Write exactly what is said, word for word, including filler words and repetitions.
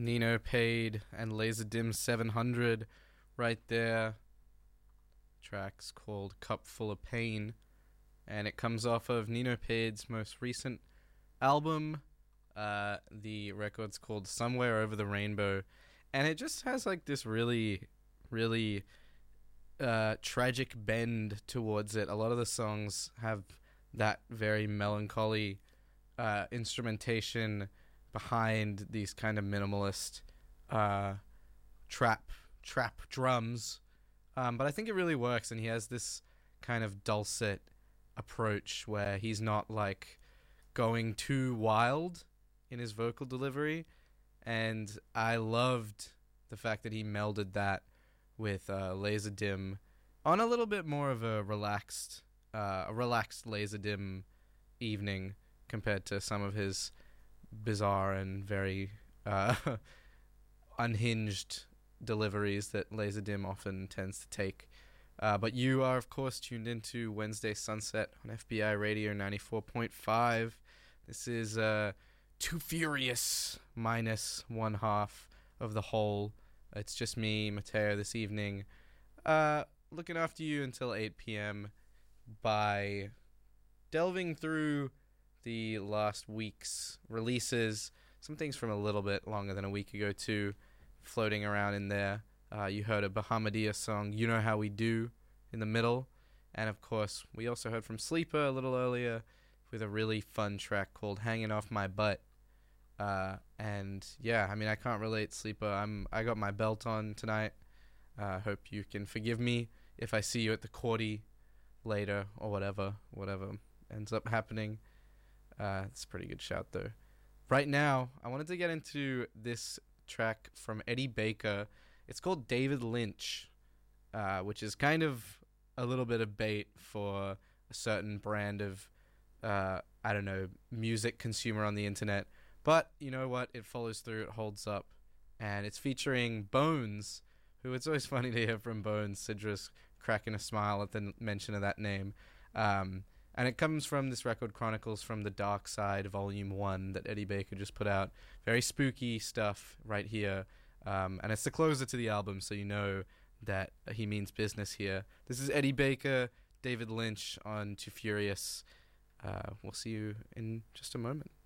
Nino Pade and Laserdim seven hundred right there. Track's called Cup Full of Pain, and it comes off of Nino Pade's most recent album. Uh, the record's called Somewhere Over the Rainbow, and it just has like this really, really uh, tragic bend towards it. A lot of the songs have that very melancholy uh, instrumentation behind these kind of minimalist uh, trap trap drums, um, but I think it really works, and he has this kind of dulcet approach where he's not like going too wild in his vocal delivery, and I loved the fact that he melded that with uh, Laserdim on a little bit more of a relaxed uh, a relaxed Laserdim evening compared to some of his bizarre and very uh, unhinged deliveries that Laserdim often tends to take. Uh, but you are, of course, tuned into Wednesday Sunset on F B I Radio ninety-four point five. This is uh, Too Furious minus one half of the whole. It's just me, Mateo, this evening, uh, looking after you until eight p.m. by delving through the last week's releases. Some things from a little bit longer than a week ago, too, floating around in there. Uh, you heard a Bahamadia song, You Know How We Do, in the middle. And, of course, we also heard from Sleeper a little earlier with a really fun track called Hanging Off My Butt. Uh, and, yeah, I mean, I can't relate, Sleeper. I'm, I got my belt on tonight. I uh, hope you can forgive me if I see you at the Cordy later or whatever, whatever ends up happening. Uh, it's a pretty good shout, though. Right now, I wanted to get into this track from Eddie Baker. It's called David Lynch, uh, which is kind of a little bit of bait for a certain brand of, uh, I don't know, music consumer on the internet. But you know what? It follows through. It holds up. And it's featuring Bones, who it's always funny to hear from Bones. Cidra's cracking a smile at the mention of that name. Um, and it comes from this record, Chronicles from the Dark Side, Volume one, that Eddie Baker just put out. Very spooky stuff right here. Um, and it's the closer to the album, so you know that he means business here. This is Eddie Baker, David Lynch on Too Furious. Uh, we'll see you in just a moment.